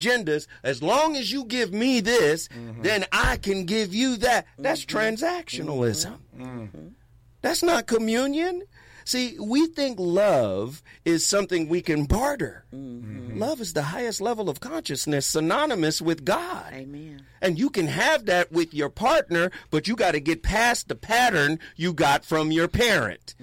agendas. As long as you give me this, then I can give you that. That's transactionalism. That's not communion. See, we think love is something we can barter. Love is the highest level of consciousness, synonymous with God. Amen. And you can have that with your partner, but you got to get past the pattern you got from your parent.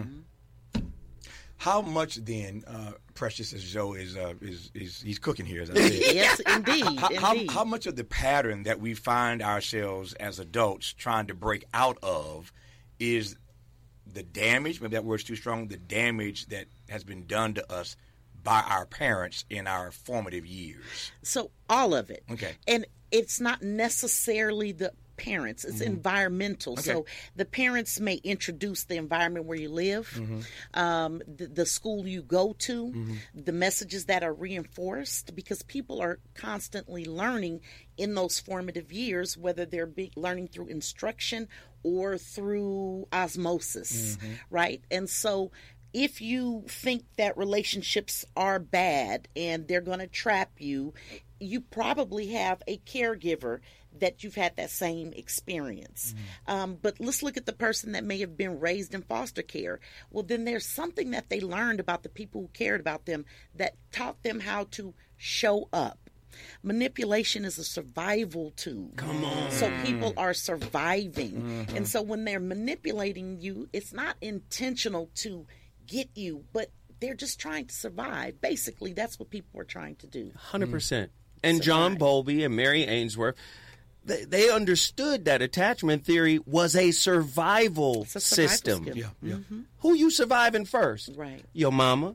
How much then, Precious, as Joe is he's cooking here, as I said. Yes, indeed. How much of the pattern that we find ourselves as adults trying to break out of is the damage, maybe that word's too strong, the damage that has been done to us by our parents in our formative years? So all of it. Okay. And it's not necessarily the parents. It's environmental. Okay. So the parents may introduce the environment where you live, the school you go to, the messages that are reinforced, because people are constantly learning in those formative years, whether they're learning through instruction or through osmosis, right? And so if you think that relationships are bad and they're going to trap you, you probably have a caregiver that you've had that same experience. But let's look at the person that may have been raised in foster care. Well, then there's something that they learned about the people who cared about them that taught them how to show up. Manipulation is a survival tool. Come on. So people are surviving. And so when they're manipulating you, it's not intentional to get you, but they're just trying to survive. Basically, that's what people are trying to do. 100%. And John Bowlby and Mary Ainsworth, they understood that attachment theory was a survival system. Skill. Yeah. Who you surviving first? Right. Your mama?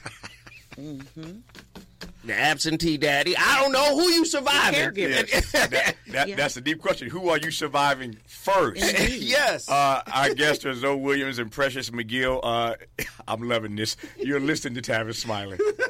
The absentee daddy? I don't know. Who you surviving? Caregiver. That's a deep question. Who are you surviving first? Yes. Our guests are Zoe Williams and Precious McGill. I'm loving this. You're listening to Tavis Smiley.